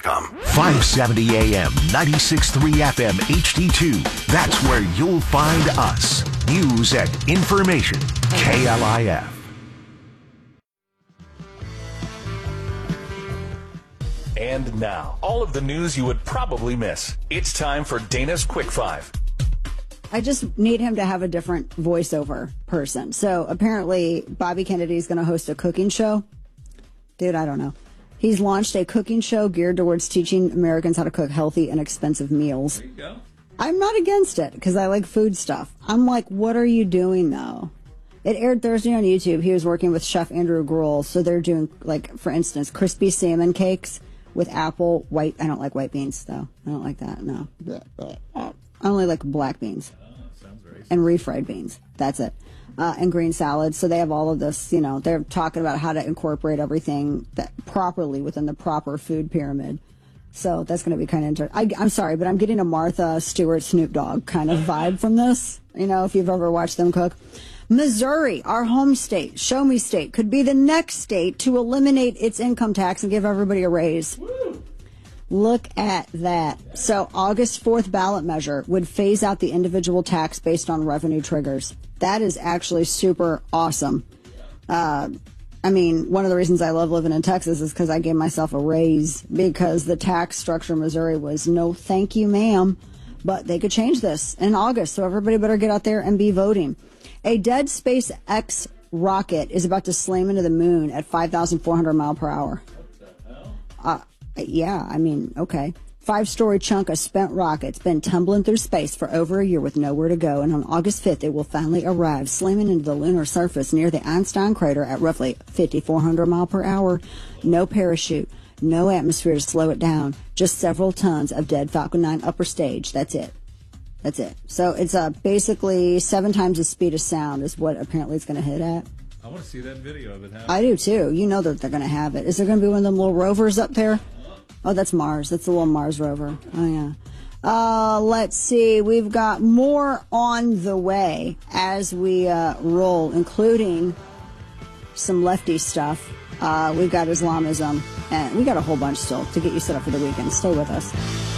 570 AM, 96.3 FM, HD2. That's where you'll find us. News and information. KLIF. And now, all of the news you would probably miss. It's time for Dana's Quick Five. I just need him to have a different voiceover person. So apparently Bobby Kennedy is going to host a cooking show. Dude, I don't know. He's launched a cooking show geared towards teaching Americans how to cook healthy and expensive meals. There you go. I'm not against it because I like food stuff. I'm like, what are you doing though? It aired Thursday on YouTube. He was working with Chef Andrew Gruel. So they're doing, like, for instance, crispy salmon cakes with apple, white. I don't like white beans, though. I don't like that, no. I only like black beans. Sounds racist. And refried beans. That's it. And green salad. So they have all of this, you know, they're talking about how to incorporate everything that properly within the proper food pyramid. So that's going to be kind of interesting. I'm sorry, but I'm getting a Martha Stewart Snoop Dogg kind of vibe from this, you know, if you've ever watched them cook. Missouri, our home state, show me state, could be the next state to eliminate its income tax and give everybody a raise. Woo. Look at that. So August 4th ballot measure would phase out the individual tax based on revenue triggers. That is actually super awesome. I mean, one of the reasons I love living in Texas is because I gave myself a raise because the tax structure in Missouri was no thank you, ma'am. But they could change this in August, so everybody better get out there and be voting. A dead SpaceX rocket is about to slam into the moon at 5,400 miles per hour. What the hell? Yeah, I mean, okay. 5-story chunk of spent rocket's been tumbling through space for over a year with nowhere to go, and on August 5th it will finally arrive, slamming into the lunar surface near the Einstein crater at roughly 5,400 miles per hour. No parachute, no atmosphere to slow it down, just several tons of dead Falcon 9 upper stage. That's it. That's it. So it's basically 7 times the speed of sound is what apparently it's going to hit at. I want to see that video of it happening. I do too. You know that they're going to have it. Is there going to be one of them little rovers up there? Oh, that's Mars. That's the little Mars rover. Oh, yeah. Let's see. We've got more on the way as we roll, including some lefty stuff. We've got Islamism, and we got a whole bunch still to get you set up for the weekend. Stay with us.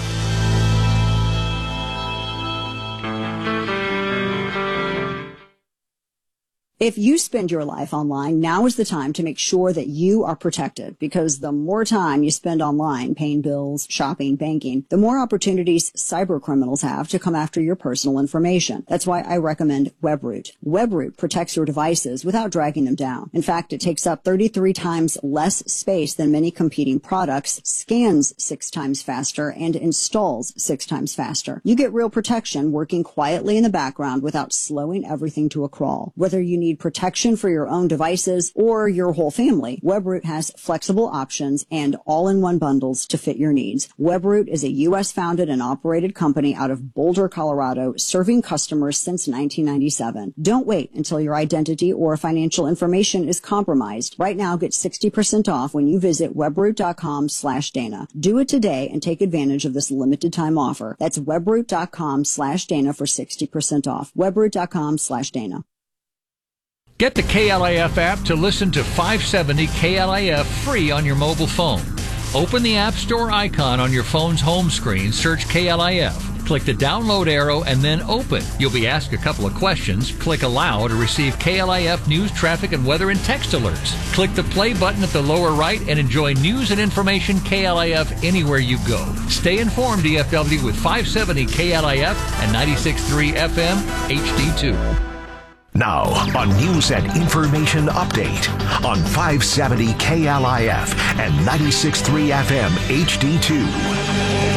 If you spend your life online, now is the time to make sure that you are protected, because the more time you spend online paying bills, shopping, banking, the more opportunities cyber criminals have to come after your personal information. That's why I recommend WebRoot. WebRoot protects your devices without dragging them down. In fact, it takes up 33 times less space than many competing products, scans 6 times faster, and installs 6 times faster. You get real protection working quietly in the background without slowing everything to a crawl. Whether you need protection for your own devices or your whole family, WebRoot has flexible options and all-in-one bundles to fit your needs. WebRoot is a U.S.-founded and operated company out of Boulder, Colorado, serving customers since 1997. Don't wait until your identity or financial information is compromised. Right now, get 60% off when you visit webroot.com/Dana. Do it today and take advantage of this limited time offer. That's webroot.com/Dana for 60% off. webroot.com/Dana. Get the KLIF app to listen to 570 KLIF free on your mobile phone. Open the App Store icon on your phone's home screen, search KLIF. Click the download arrow and then open. You'll be asked a couple of questions. Click allow to receive KLIF news, traffic, and weather and text alerts. Click the play button at the lower right and enjoy news and information KLIF anywhere you go. Stay informed, DFW, with 570 KLIF and 96.3 FM HD2. Now, a news and information update on 570 KLIF and 96.3 FM HD2.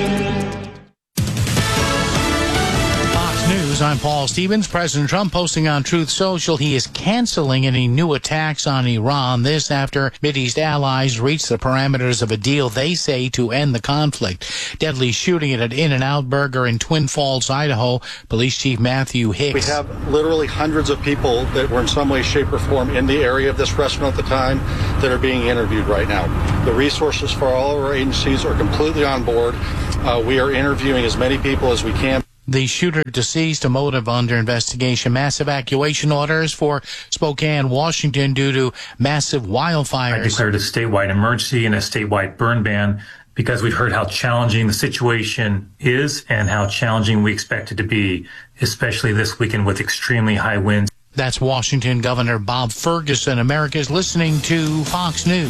News. I'm Paul Stevens. President Trump posting on Truth Social he is canceling any new attacks on Iran. This after Mideast allies reached the parameters of a deal they say to end the conflict. Deadly shooting at an In-N-Out Burger in Twin Falls, Idaho. Police Chief Matthew Hicks. We have literally hundreds of people that were in some way, shape, or form in the area of this restaurant at the time that are being interviewed right now. The resources for all of our agencies are completely on board. We are interviewing as many people as we can. The shooter deceased, a motive under investigation. Mass evacuation orders for Spokane, Washington due to massive wildfires. I declared a statewide emergency and a statewide burn ban because we've heard how challenging the situation is and how challenging we expect it to be, especially this weekend with extremely high winds. That's Washington Governor Bob Ferguson. America's listening to Fox News.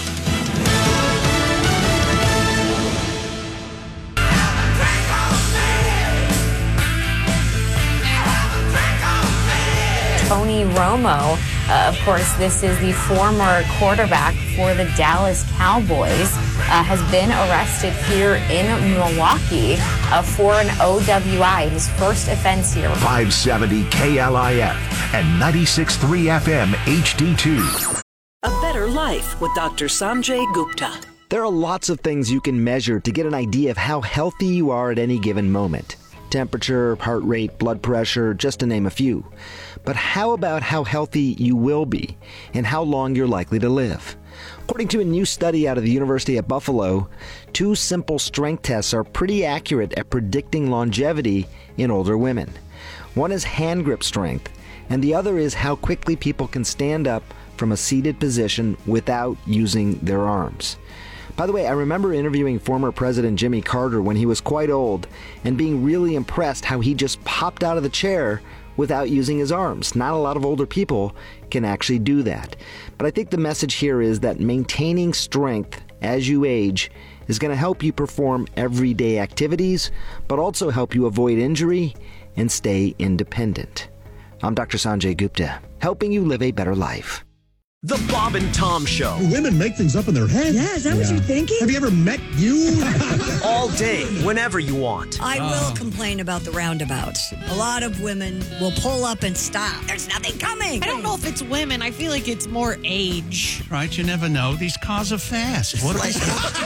Tony Romo, of course, this is the former quarterback for the Dallas Cowboys, has been arrested here in Milwaukee for an OWI, his first offense here. 570 KLIF and 96.3 FM HD2. A Better Life with Dr. Sanjay Gupta. There are lots of things you can measure to get an idea of how healthy you are at any given moment. Temperature, heart rate, blood pressure, just to name a few. But how about how healthy you will be and how long you're likely to live? According to a new study out of the University at Buffalo, 2 simple strength tests are pretty accurate at predicting longevity in older women. One is hand grip strength, and the other is how quickly people can stand up from a seated position without using their arms. By the way, I remember interviewing former President Jimmy Carter when he was quite old and being really impressed how he just popped out of the chair without using his arms. Not a lot of older people can actually do that. But I think the message here is that maintaining strength as you age is going to help you perform everyday activities, but also help you avoid injury and stay independent. I'm Dr. Sanjay Gupta, helping you live a better life. The Bob and Tom Show. Women make things up in their head. Yeah, is that what you're thinking? Have you ever met you? All day, whenever you want. I will complain about the roundabouts. A lot of women will pull up and stop. There's nothing coming. I don't know if it's women. I feel like it's more age. Right, you never know. These cars are fast. What They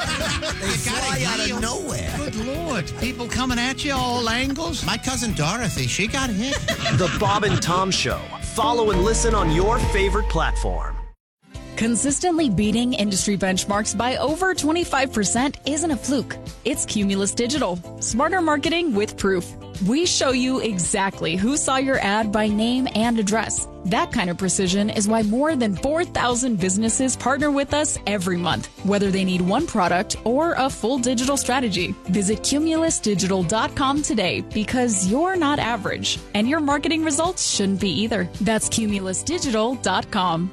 fly out of nowhere. Good Lord. People coming at you all angles. My cousin Dorothy, she got hit. The Bob and Tom Show. Follow and listen on your favorite platform. Consistently beating industry benchmarks by over 25% isn't a fluke. It's Cumulus Digital. Smarter marketing with proof. We show you exactly who saw your ad by name and address. That kind of precision is why more than 4,000 businesses partner with us every month, whether they need one product or a full digital strategy. Visit cumulusdigital.com today because you're not average, and your marketing results shouldn't be either. That's cumulusdigital.com.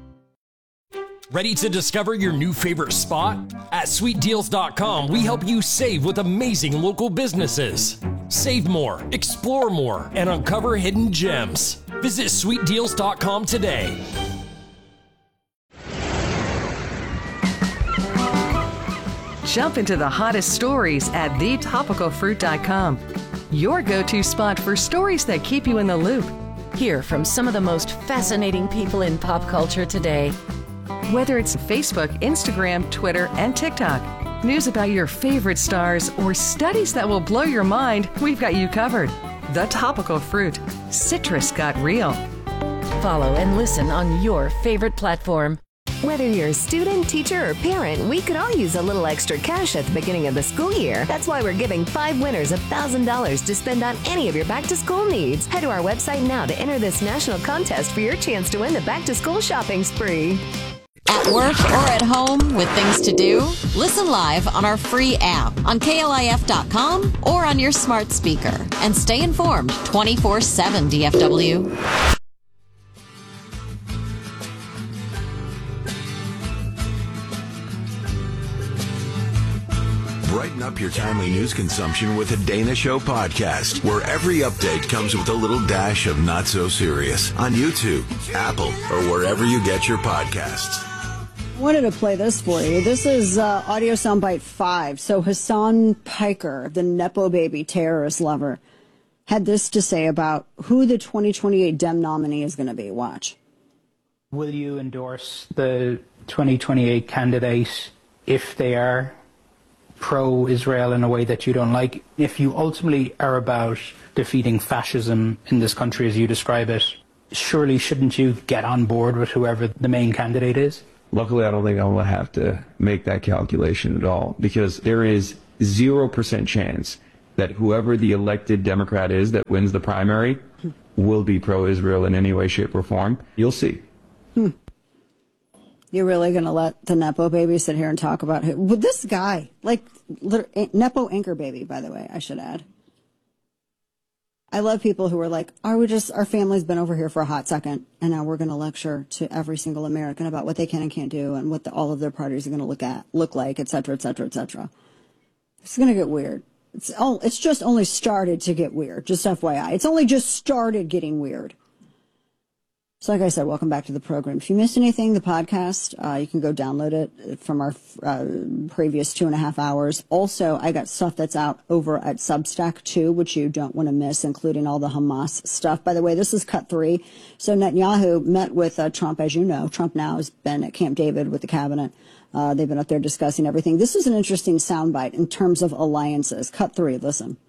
Ready to discover your new favorite spot? At SweetDeals.com, we help you save with amazing local businesses. Save more, explore more, and uncover hidden gems. Visit SweetDeals.com today. Jump into the hottest stories at thetopicalfruit.com. Your go-to spot for stories that keep you in the loop. Hear from some of the most fascinating people in pop culture today. Whether it's Facebook, Instagram, Twitter, and TikTok, news about your favorite stars, or studies that will blow your mind, we've got you covered. The Topical Fruit. Citrus got real. Follow and listen on your favorite platform. Whether you're a student, teacher, or parent, we could all use a little extra cash at the beginning of the school year. That's why we're giving 5 winners $1,000 to spend on any of your back-to-school needs. Head to our website now to enter this national contest for your chance to win the back-to-school shopping spree. At work or at home with things to do? Listen live on our free app on KLIF.com or on your smart speaker. And stay informed 24/7 DFW. Brighten up your timely news consumption with a Dana Show podcast, where every update comes with a little dash of not so serious on YouTube, Apple, or wherever you get your podcasts. I wanted to play this for you. This is audio soundbite 5. So Hassan Piker, the Nepo baby terrorist lover, had this to say about who the 2028 Dem nominee is going to be. Watch. Will you endorse the 2028 candidate if they are pro-Israel in a way that you don't like? If you ultimately are about defeating fascism in this country as you describe it, surely shouldn't you get on board with whoever the main candidate is? Luckily, I don't think I will have to make that calculation at all, because there is 0% chance that whoever the elected Democrat is that wins the primary will be pro-Israel in any way, shape, or form. You'll see. You're really going to let the Nepo baby sit here and talk about who? Well, this guy, like, Nepo anchor baby, by the way, I should add. I love people who are like, our family's been over here for a hot second, and now we're going to lecture to every single American about what they can and can't do and what all of their parties are going to look like, et cetera, et cetera, et cetera. It's going to get weird. It's just only started to get weird, just FYI. It's only just started getting weird. So like I said, welcome back to the program. If you missed anything, the podcast, you can go download it from our previous 2.5 hours. Also, I got stuff that's out over at Substack too, which you don't want to miss, including all the Hamas stuff. By the way, this is cut 3. So Netanyahu met with Trump, as you know. Trump now has been at Camp David with the cabinet. They've been up there discussing everything. This is an interesting soundbite in terms of alliances. Cut 3, listen.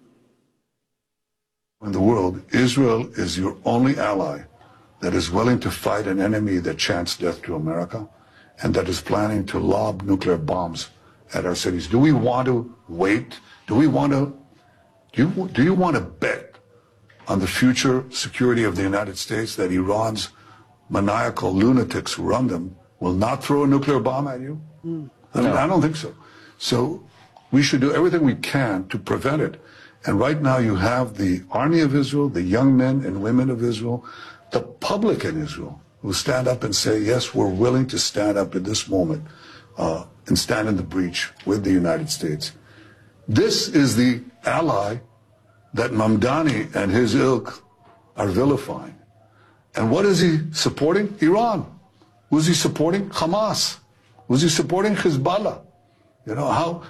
In the world, Israel is your only ally that is willing to fight an enemy that chants death to America and that is planning to lob nuclear bombs at our cities. Do we want to wait? Do you want to bet on the future security of the United States that Iran's maniacal lunatics who run them will not throw a nuclear bomb at you? I don't think so. So we should do everything we can to prevent it. And right now you have the army of Israel, the young men and women of Israel, the public in Israel who stand up and say, yes, we're willing to stand up in this moment and stand in the breach with the United States. This is the ally that Mamdani and his ilk are vilifying. And what is he supporting? Iran. Who's he supporting? Hamas. Who's he supporting? Hezbollah. You know,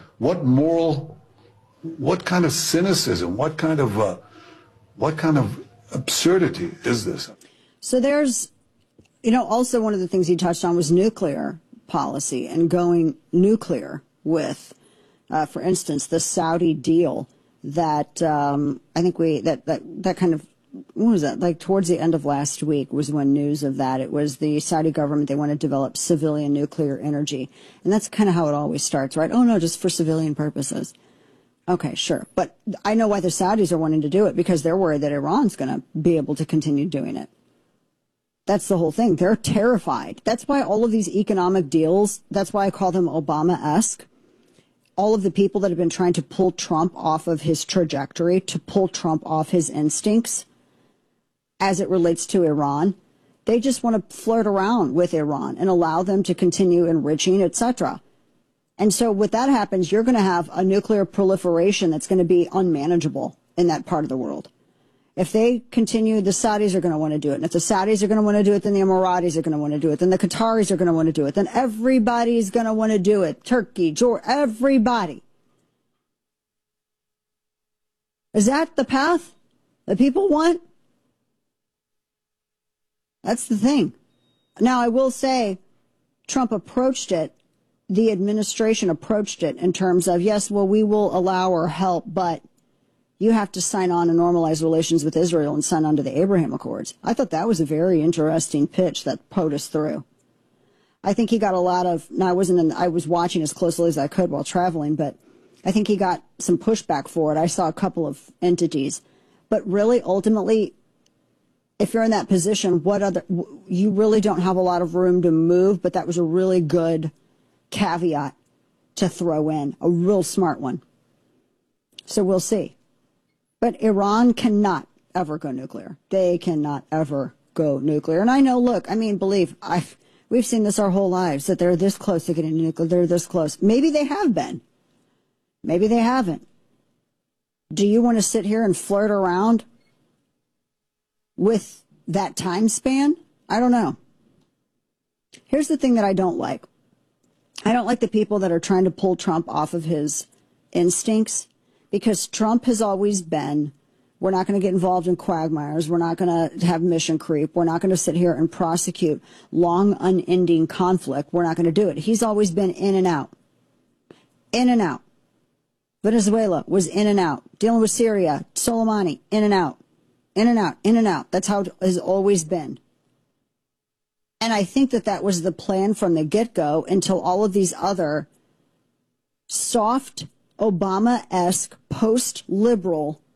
what kind of cynicism, what kind of absurdity is this? So there's, also one of the things he touched on was nuclear policy and going nuclear with, for instance, the Saudi deal that I think that kind of, what was that? Like towards the end of last week was when news of that. It was the Saudi government. They want to develop civilian nuclear energy. And that's kind of how it always starts, right? Oh, no, just for civilian purposes. Okay, sure. But I know why the Saudis are wanting to do it, because they're worried that Iran's going to be able to continue doing it. That's the whole thing. They're terrified. That's why all of these economic deals, that's why I call them Obama-esque. All of the people that have been trying to pull Trump off of his trajectory, to pull Trump off his instincts as it relates to Iran, they just want to flirt around with Iran and allow them to continue enriching, etc. And so when that happens, you're going to have a nuclear proliferation that's going to be unmanageable in that part of the world. If they continue, the Saudis are going to want to do it. And if the Saudis are going to want to do it, then the Emiratis are going to want to do it. Then the Qataris are going to want to do it. Then everybody's going to want to do it. Turkey, Jordan, everybody. Is that the path that people want? That's the thing. Now, I will say Trump approached it. The administration approached it in terms of, yes, well, we will allow or help, but you have to sign on and normalize relations with Israel and sign on to the Abraham Accords. I thought that was a very interesting pitch that POTUS threw. I think he got a lot of, now I was watching as closely as I could while traveling, but I think he got some pushback for it. I saw a couple of entities. But really, ultimately, if you're in that position, you really don't have a lot of room to move, but that was a really good caveat to throw in, a real smart one. So we'll see. But Iran cannot ever go nuclear. They cannot ever go nuclear. And I know, look, I mean, we've seen this our whole lives, that they're this close to getting nuclear. They're this close. Maybe they have been. Maybe they haven't. Do you want to sit here and flirt around with that time span? I don't know. Here's the thing that I don't like. I don't like the people that are trying to pull Trump off of his instincts, because Trump has always been, we're not going to get involved in quagmires. We're not going to have mission creep. We're not going to sit here and prosecute long, unending conflict. We're not going to do it. He's always been in and out. In and out. Venezuela was in and out. Dealing with Syria, Soleimani, in and out. In and out, in and out. That's how it has always been. And I think that was the plan from the get-go, until all of these other soft, Obama-esque, post-liberal